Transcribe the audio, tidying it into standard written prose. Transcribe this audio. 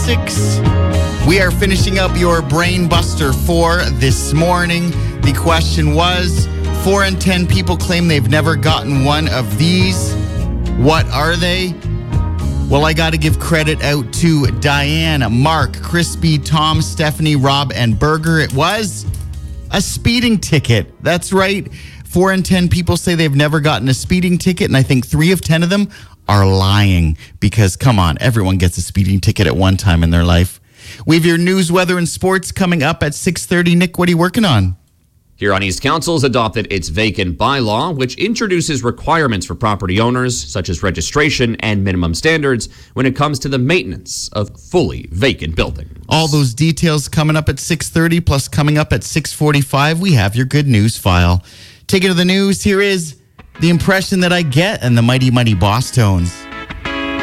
6. We are finishing up your Brain Buster for this morning. The question was, 4 in 10 people claim they've never gotten one of these. What are they? Well, I got to give credit out to Diane, Mark, Crispy, Tom, Stephanie, Rob, and Berger. It was a speeding ticket. That's right. 4 in 10 people say they've never gotten a speeding ticket, and I think 3 of 10 of them are lying because, come on, everyone gets a speeding ticket at one time in their life. We have your news, weather, and sports coming up at 6:30. Nick, what are you working on? Huron East Council has adopted its vacant bylaw, which introduces requirements for property owners, such as registration and minimum standards, when it comes to the maintenance of fully vacant buildings. All those details coming up at 6:30, plus coming up at 6:45, we have your good news file. Take it to the news. Here is the impression that I get and the Mighty Mighty Boss Tones.